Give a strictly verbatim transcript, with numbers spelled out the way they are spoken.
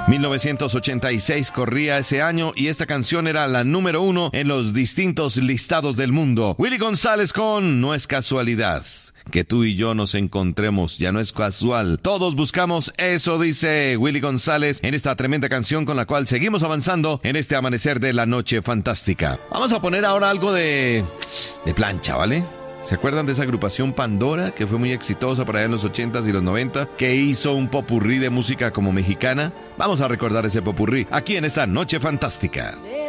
mil novecientos ochenta y seis corría ese año y esta canción era la número uno en los distintos listados del mundo. Willy González con No es casualidad que tú y yo nos encontremos, ya no es casual. Todos buscamos eso, dice Willy González en esta tremenda canción con la cual seguimos avanzando en este amanecer de la noche fantástica. Vamos a poner ahora algo de, de plancha, ¿vale? ¿Se acuerdan de esa agrupación Pandora, que fue muy exitosa por allá en los ochentas y los noventa, que hizo un popurrí de música como mexicana? Vamos a recordar ese popurrí aquí en esta noche fantástica.